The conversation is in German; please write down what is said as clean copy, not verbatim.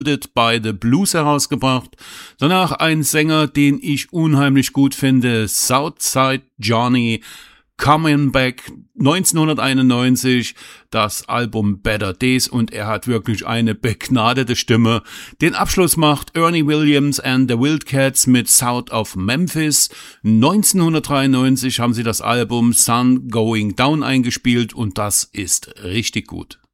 by the Blues herausgebracht. Danach ein Sänger, den ich unheimlich gut finde, Southside Johnny, Coming Back 1991, das Album Better Days, und er hat wirklich eine begnadete Stimme. Den Abschluss macht Ernie Williams and the Wildcats mit South of Memphis. 1993 haben sie das Album Sun Going Down eingespielt und das ist richtig gut.